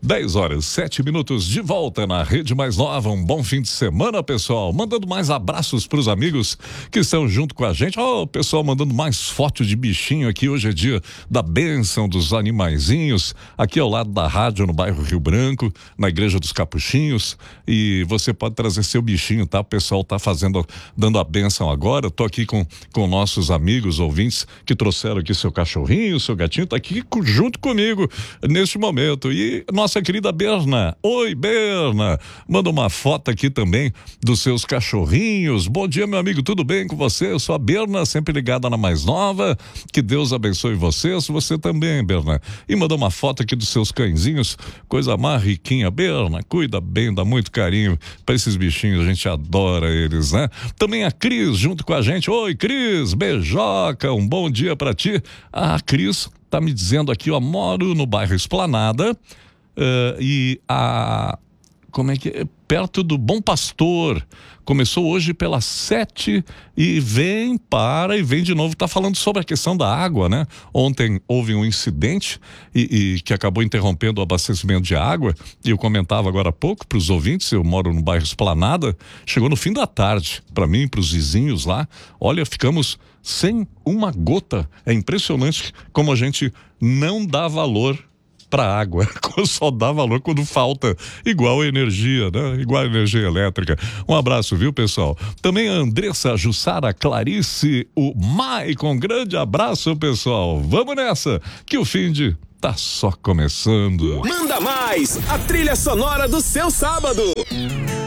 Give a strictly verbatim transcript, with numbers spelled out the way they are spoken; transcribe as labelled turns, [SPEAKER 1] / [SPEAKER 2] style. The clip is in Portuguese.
[SPEAKER 1] dez horas, sete minutos de volta na Rede Mais Nova. Um bom fim de semana, pessoal. Mandando mais abraços para os amigos que estão junto com a gente. Ó, oh, pessoal, mandando mais fotos de bichinho aqui. Hoje é dia da bênção dos animaizinhos. Aqui ao lado da rádio, no bairro Rio Branco, na Igreja dos Capuchinhos. E você pode trazer seu bichinho, tá? O pessoal tá fazendo, dando a bênção agora. Tô aqui com, com nossos amigos ouvintes que trouxeram aqui seu cachorrinho, seu gatinho. Tá aqui junto comigo neste momento. E nossa querida Berna. Oi, Berna. Manda uma foto aqui também dos seus cachorrinhos. Bom dia, meu amigo. Tudo bem com você? Eu sou a Berna, sempre ligada na Mais Nova. Que Deus abençoe vocês. Você também, Berna. E manda uma foto aqui dos seus cãezinhos. Coisa mais riquinha. Berna, cuida bem, dá muito carinho para esses bichinhos. A gente adora eles, né? Também a Cris junto com a gente. Oi, Cris. Beijoca. Um bom dia para ti. A Cris tá me dizendo aqui, ó, moro no bairro Esplanada uh, e a... como é que é? Perto do Bom Pastor. Começou hoje pelas sete e vem, para e vem de novo. Tá falando sobre a questão da água, né? Ontem houve um incidente e, e que acabou interrompendo o abastecimento de água. E eu comentava agora há pouco para os ouvintes, eu moro no bairro Esplanada, chegou no fim da tarde, para mim, para os vizinhos lá. Olha, ficamos sem uma gota. É impressionante como a gente não dá valor para água, só dá valor quando falta, igual a energia, né? Igual a energia elétrica. Um abraço, viu, pessoal? Também a Andressa, a Jussara, a Clarice, o Maicon, grande abraço, pessoal. Vamos nessa, que o fim de tá só começando.
[SPEAKER 2] Manda mais, a trilha sonora do seu sábado.